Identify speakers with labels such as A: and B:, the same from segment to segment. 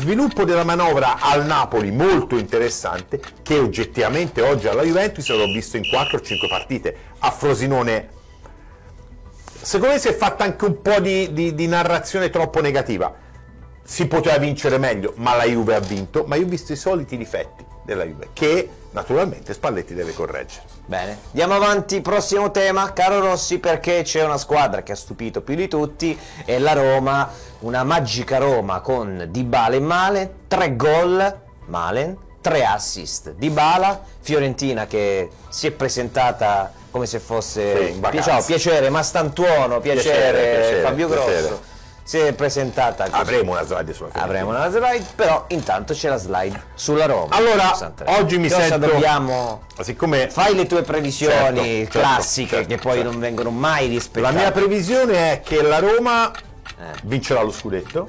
A: sviluppo della manovra al Napoli molto interessante, che oggettivamente oggi alla Juventus l'ho visto in 4 o 5 partite. A Frosinone secondo me si è fatta anche un po' di narrazione troppo negativa. Si poteva vincere meglio, ma la Juve ha vinto. Ma io ho visto i soliti difetti della Juve, che naturalmente Spalletti deve correggere.
B: Bene, andiamo avanti, prossimo tema, caro Rossi, perché c'è una squadra che ha stupito più di tutti, è la Roma, una magica Roma con Dybala e Malen, 3 gol, Malen, 3 assist, Dybala, Fiorentina che si è presentata come se fosse piacere, Mastantuono, piacere, Fabio Grosso. Si è presentata così.
A: Avremo una slide sulla Fiorentina.
B: Avremo una slide, però intanto c'è la slide sulla Roma.
A: Allora, oggi mi sento...
B: dobbiamo...
A: Siccome...
B: Fai le tue previsioni classiche,
A: certo,
B: che poi non vengono mai rispettate.
A: La mia previsione è che la Roma vincerà lo scudetto.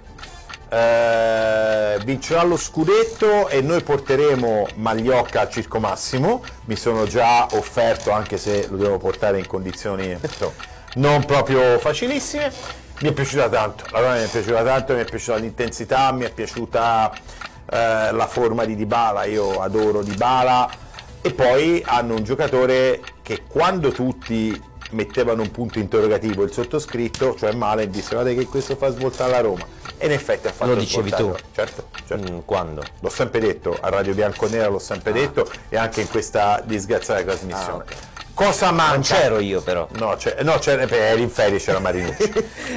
A: Vincerà lo scudetto e noi porteremo Magliocca al Circo Massimo. Mi sono già offerto, anche se lo devo portare in condizioni non proprio facilissime. Mi è piaciuta tanto, la Roma mi è piaciuta tanto, mi è piaciuta l'intensità, mi è piaciuta la forma di Dybala, io adoro Dybala, e poi hanno un giocatore che quando tutti mettevano un punto interrogativo, il sottoscritto, cioè Malen, disse guarda che questo fa svoltare la Roma, e in effetti ha fatto.
B: Lo dicevi tu?
A: Certo.
B: Quando?
A: L'ho sempre detto, a Radio Bianconera l'ho sempre detto, e anche in questa disgraziata trasmissione.
B: Okay.
A: Cosa manca?
B: Non c'ero io però.
A: No, eri in ferie, c'era Marinucci.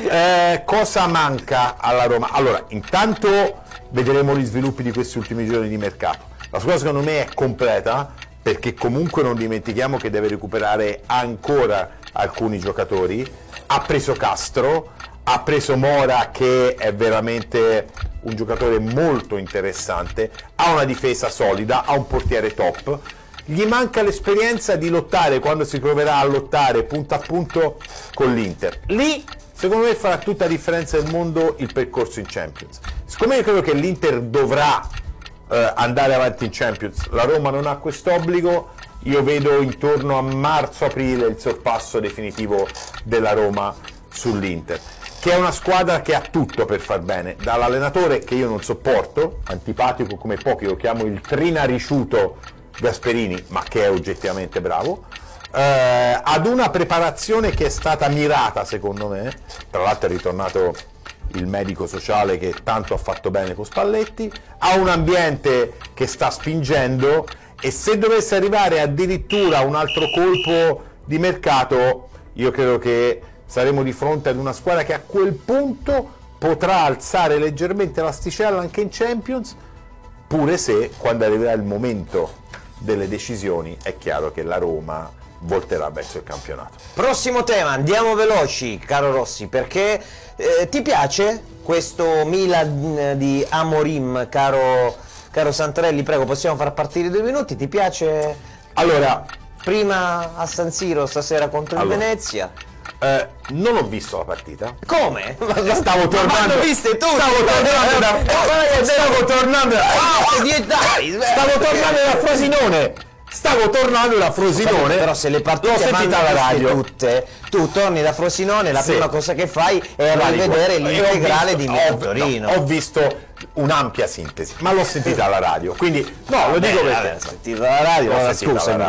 A: Cosa manca alla Roma? Allora, intanto vedremo gli sviluppi di questi ultimi giorni di mercato. La squadra secondo me è completa, perché comunque non dimentichiamo che deve recuperare ancora alcuni giocatori. Ha preso Castro, ha preso Mora, che è veramente un giocatore molto interessante, ha una difesa solida, ha un portiere top. Gli manca l'esperienza di lottare quando si troverà a lottare punto a punto con l'Inter. Lì, secondo me, farà tutta la differenza del mondo il percorso in Champions. Siccome io credo che l'Inter dovrà andare avanti in Champions, la Roma non ha quest'obbligo, io vedo intorno a marzo-aprile il sorpasso definitivo della Roma sull'Inter, che è una squadra che ha tutto per far bene, dall'allenatore che io non sopporto, antipatico come pochi, lo chiamo il trinariciuto Gasperini, ma che è oggettivamente bravo, ad una preparazione che è stata mirata secondo me. Tra l'altro è ritornato il medico sociale che tanto ha fatto bene con Spalletti, ha un ambiente che sta spingendo, e se dovesse arrivare addirittura un altro colpo di mercato, io credo che saremo di fronte ad una squadra che a quel punto potrà alzare leggermente l'asticella anche in Champions, pure se quando arriverà il momento delle decisioni è chiaro che la Roma volterà verso il campionato.
B: Prossimo tema, andiamo veloci, caro Rossi, perché ti piace questo Milan di Amorim, caro Santarelli? Prego, possiamo far partire 2 minuti, ti piace?
A: Allora,
B: prima a San Siro, stasera contro il Venezia.
A: Non ho visto la partita.
B: Come?
A: Stavo tornando.
B: Viste tu?
A: Stavo tornando da Frosinone.
B: Però se le partite vanno radio tutte, tu torni da Frosinone, la prima cosa che fai è rivedere l'integrale di Torino.
A: Ho visto un'ampia sintesi, ma l'ho sentita alla radio, quindi lo dico perché.
B: L'ho sentita alla radio. Scusami.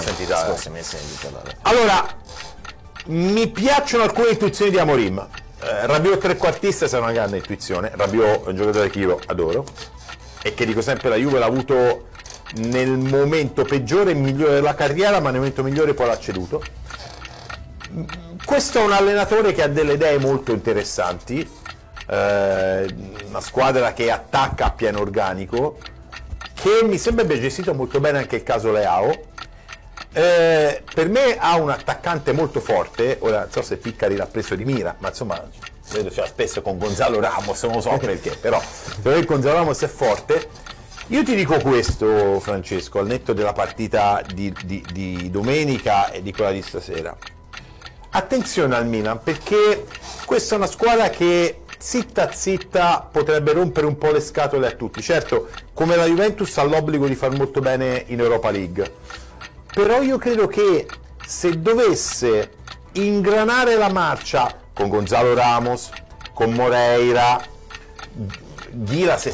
A: Allora, mi piacciono alcune intuizioni di Amorim. Rabiot trequartista è una grande intuizione. Rabiot è un giocatore che io adoro e che dico sempre la Juve l'ha avuto nel momento peggiore e migliore della carriera, ma nel momento migliore poi l'ha ceduto. Questo è un allenatore che ha delle idee molto interessanti, una squadra che attacca a pieno organico, che mi sembra abbia gestito molto bene anche il caso Leao. Per me ha un attaccante molto forte, ora non so se Piccari l'ha preso di mira, ma insomma vedo c'era spesso con Gonzalo Ramos, non lo so perché, però secondo me Gonzalo Ramos è forte. Io ti dico questo, Francesco, al netto della partita di domenica e di quella di stasera, attenzione al Milan, perché questa è una squadra che zitta zitta potrebbe rompere un po' le scatole a tutti. Certo, come la Juventus ha l'obbligo di far molto bene in Europa League, però io credo che se dovesse ingranare la marcia con Gonzalo Ramos, con Moreira, Ghila se